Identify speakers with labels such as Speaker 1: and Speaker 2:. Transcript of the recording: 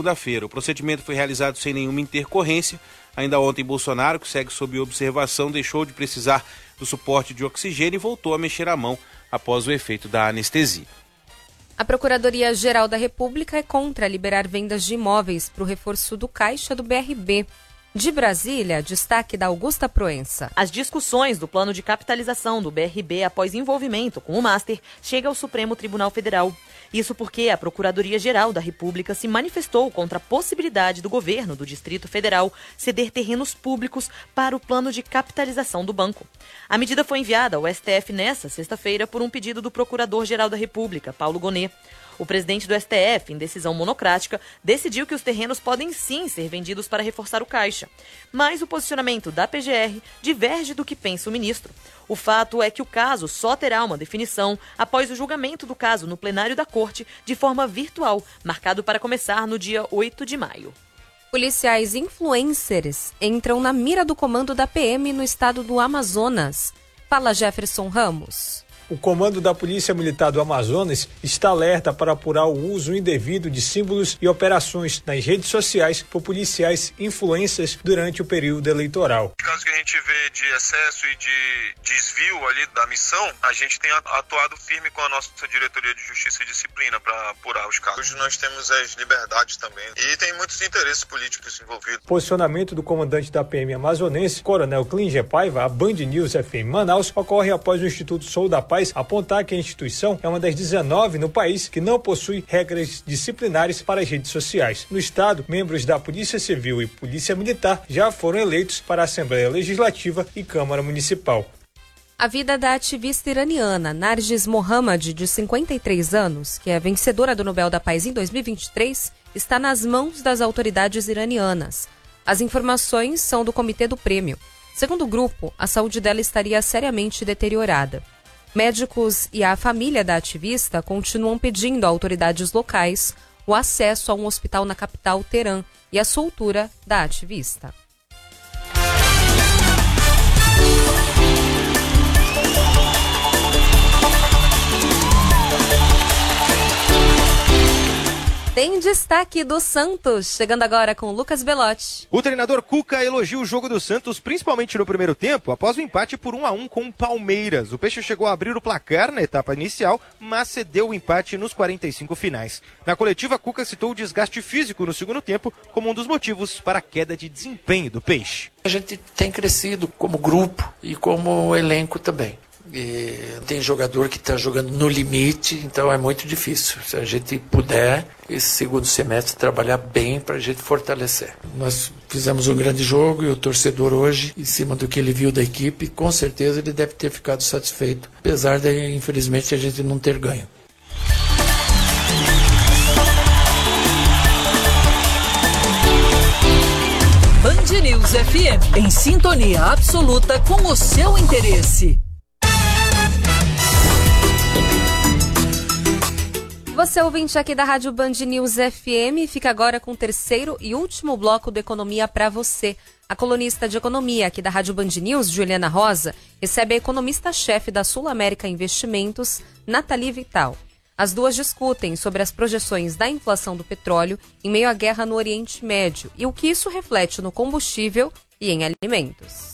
Speaker 1: segunda-feira. O procedimento foi realizado sem nenhuma intercorrência. Ainda ontem, Bolsonaro, que segue sob observação, deixou de precisar do suporte de oxigênio e voltou a mexer a mão após o efeito da anestesia.
Speaker 2: A Procuradoria-Geral da República é contra liberar vendas de imóveis para o reforço do caixa do BRB. De Brasília, destaque da Augusta Proença.
Speaker 3: As discussões do plano de capitalização do BRB após envolvimento com o Master chega ao Supremo Tribunal Federal. Isso porque a Procuradoria-Geral da República se manifestou contra a possibilidade do governo do Distrito Federal ceder terrenos públicos para o plano de capitalização do banco. A medida foi enviada ao STF nesta sexta-feira por um pedido do Procurador-Geral da República, Paulo Gonet. O presidente do STF, em decisão monocrática, decidiu que os terrenos podem sim ser vendidos para reforçar o caixa. Mas o posicionamento da PGR diverge do que pensa o ministro. O fato é que o caso só terá uma definição após o julgamento do caso no plenário da Corte de forma virtual, marcado para começar no dia 8 de maio.
Speaker 2: Policiais influencers entram na mira do comando da PM no estado do Amazonas. Fala, Jefferson Ramos.
Speaker 4: O comando da Polícia Militar do Amazonas está alerta para apurar o uso indevido de símbolos e operações nas redes sociais por policiais influencers durante o período eleitoral.
Speaker 5: No caso que a gente vê de excesso e de desvio ali da missão, a gente tem atuado firme com a nossa diretoria de Justiça e Disciplina para apurar os casos. Hoje nós temos as liberdades também e tem muitos interesses políticos envolvidos.
Speaker 4: Posicionamento do comandante da PM amazonense, Coronel Klinger Paiva, a Band News FM Manaus, ocorre após o Instituto Sou da Paz apontar que a instituição é uma das 19 no país que não possui regras disciplinares para as redes sociais. No estado, membros da Polícia Civil e Polícia Militar já foram eleitos para a Assembleia Legislativa e Câmara Municipal.
Speaker 2: A vida da ativista iraniana Narges Mohammadi, de 53 anos, que é vencedora do Nobel da Paz em 2023, está nas mãos das autoridades iranianas. As informações são do Comitê do Prêmio. Segundo o grupo, a saúde dela estaria seriamente deteriorada. Médicos e a família da ativista continuam pedindo a autoridades locais o acesso a um hospital na capital, Teherã, e a soltura da ativista. Tem destaque do Santos, chegando agora com Lucas Belotti.
Speaker 6: O treinador Cuca elogia o jogo do Santos, principalmente no primeiro tempo, após o empate por 1-1 com o Palmeiras. O Peixe chegou a abrir o placar na etapa inicial, mas cedeu o empate nos 45 finais. Na coletiva, Cuca citou o desgaste físico no segundo tempo como um dos motivos para a queda de desempenho do Peixe.
Speaker 7: A gente tem crescido como grupo e como elenco também. E tem jogador que está jogando no limite, então é muito difícil. Se a gente puder, esse segundo semestre, trabalhar bem para a gente fortalecer. Nós fizemos um grande jogo e o torcedor hoje, em cima do que ele viu da equipe, com certeza ele deve ter ficado satisfeito, apesar de, infelizmente, a gente não ter ganho.
Speaker 8: Band News FM, em sintonia absoluta com o seu interesse.
Speaker 2: Você ouvinte aqui da Rádio Band News FM, fica agora com o terceiro e último bloco do Economia para você. A colunista de economia aqui da Rádio Band News, Juliana Rosa, recebe a economista-chefe da Sul América Investimentos, Nathalie Vital. As duas discutem sobre as projeções da inflação do petróleo em meio à guerra no Oriente Médio e o que isso reflete no combustível e em alimentos.